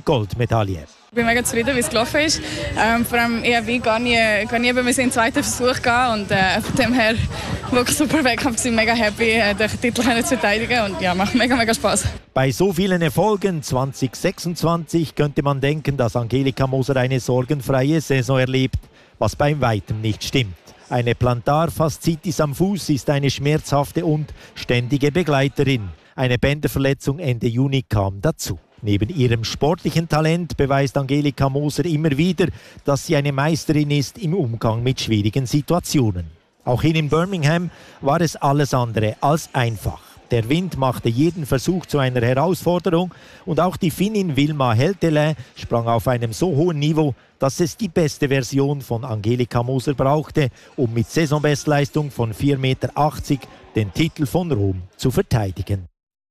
Goldmedaille. Ich bin mega zufrieden, wie es gelaufen ist. Vor allem ERW gar nie in den zweiten Versuch gehen und von dem her wirklich super Wettkampf. Ich bin mega happy, den Titel zu verteidigen und ja, macht mega Spaß. Bei so vielen Erfolgen 2026 könnte man denken, dass Angelika Moser eine sorgenfreie Saison erlebt, was bei weitem nicht stimmt. Eine Plantarfaszitis am Fuß ist eine schmerzhafte und ständige Begleiterin. Eine Bänderverletzung Ende Juni kam dazu. Neben ihrem sportlichen Talent beweist Angelika Moser immer wieder, dass sie eine Meisterin ist im Umgang mit schwierigen Situationen. Auch hier in Birmingham war es alles andere als einfach. Der Wind machte jeden Versuch zu einer Herausforderung und auch die Finnin Wilma Heltelä sprang auf einem so hohen Niveau, dass es die beste Version von Angelika Moser brauchte, um mit Saisonbestleistung von 4,80 Meter den Titel von Rom zu verteidigen.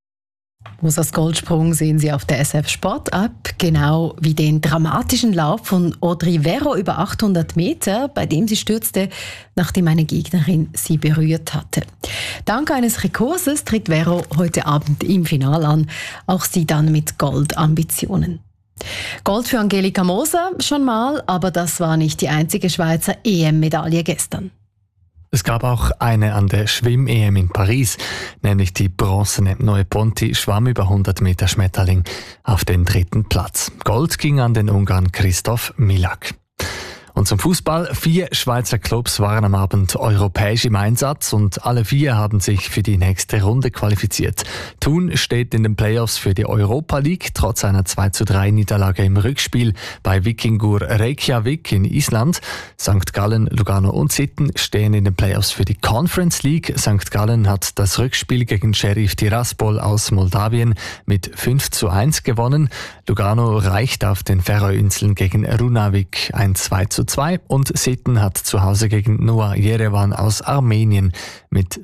Mosers Goldsprung sehen Sie auf der SF Sport App, genau wie den dramatischen Lauf von Audrey Verreau über 800 Meter, bei dem sie stürzte, nachdem eine Gegnerin sie berührt hatte. Dank eines Rekurses tritt Verreau heute Abend im Finale an, auch sie dann mit Goldambitionen. Gold für Angelika Moser schon mal, aber das war nicht die einzige Schweizer EM-Medaille gestern. Es gab auch eine an der Schwimm-EM in Paris, nämlich die bronzene Noe Ponti schwamm über 100 Meter Schmetterling auf den 3. Platz. Gold ging an den Ungarn Christoph Milak. Und zum Fußball. 4 Schweizer Clubs waren am Abend europäisch im Einsatz und alle 4 haben sich für die nächste Runde qualifiziert. Thun steht in den Playoffs für die Europa League, trotz einer 2:3 Niederlage im Rückspiel bei Víkingur Reykjavik in Island. St. Gallen, Lugano und Sitten stehen in den Playoffs für die Conference League. St. Gallen hat das Rückspiel gegen Sheriff Tiraspol aus Moldawien mit 5:1 gewonnen. Lugano reicht auf den Färöerinseln gegen Runavik ein 2:2 und Sitten hat zu Hause gegen Noah Yerevan aus Armenien mit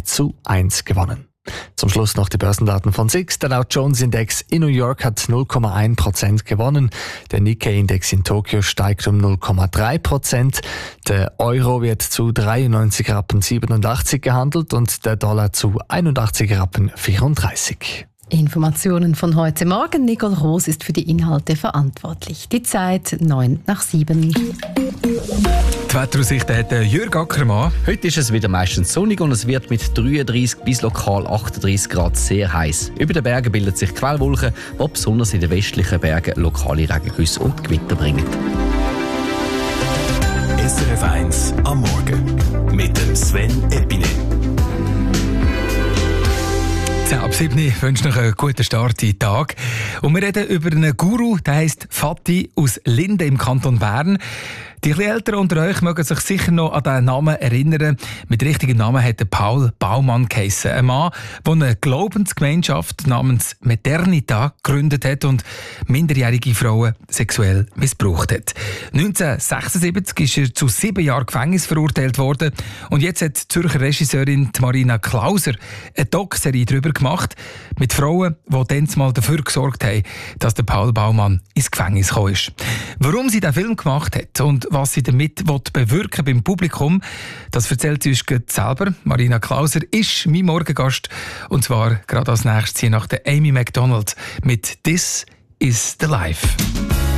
2:1 gewonnen. Zum Schluss noch die Börsendaten von SIX. Der Dow Jones Index in New York hat 0,1% gewonnen. Der Nikkei-Index in Tokio steigt um 0,3%. Der Euro wird zu 93,87 Rappen gehandelt und der Dollar zu 81,34 Rappen. Informationen von heute Morgen. Nicole Roos ist für die Inhalte verantwortlich. Die Zeit 6:09. Die Wetteraussicht hat Jürg Ackermann. Heute ist es wieder meistens sonnig und es wird mit 33 bis lokal 38 Grad sehr heiß. Über den Bergen bilden sich Quellwolken, die besonders in den westlichen Bergen lokale Regengüsse und Gewitter bringen. SRF 1 am Morgen mit dem Sven Eppinen. 10:07 ich wünsche noch einen guten Start in den Tag. Und wir reden über einen Guru, der heisst Fatih aus Linden im Kanton Bern. Die Älteren unter euch mögen sich sicher noch an diesen Namen erinnern. Mit richtigem Namen hat Paul Baumann geheissen. Ein Mann, der eine Glaubensgemeinschaft namens Maternita gegründet hat und minderjährige Frauen sexuell missbraucht hat. 1976 ist er zu 7 Jahren Gefängnis verurteilt worden. Und jetzt hat die Zürcher Regisseurin Marina Klauser eine Doc-Serie darüber gemacht, mit Frauen, die dann mal dafür gesorgt haben, dass der Paul Baumann ins Gefängnis gekommen ist. Warum sie diesen Film gemacht hat und was sie damit bewirken beim Publikum, das erzählt sie uns selber. Marina Klauser ist mein Morgengast und zwar gerade als nächstes hier nach der Amy MacDonald mit «This is the Life».